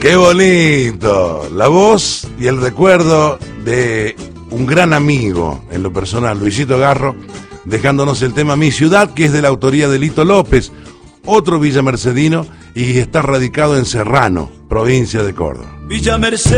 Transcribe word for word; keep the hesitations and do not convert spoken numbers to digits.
Qué bonito. La voz y el recuerdo de un gran amigo en lo personal, Luisito Garro, dejándonos el tema Mi Ciudad, que es de la autoría de Lito López, otro villamercedino, y está radicado en Serrano, provincia de Córdoba. Villa Merced.